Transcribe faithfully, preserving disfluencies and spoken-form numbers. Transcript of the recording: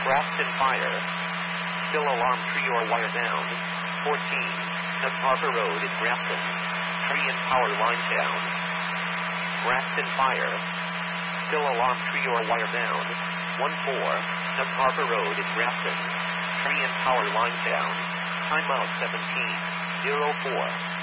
Grafton Fire. Still alarm tree or wire down. fourteen. Nut Harbor Road in Grafton. Tree and power line down. Grafton Fire. Still alarm tree or wire down. one four. Nut Harbor Road in Grafton. Tree and power line down. Time out seventeen. zero four.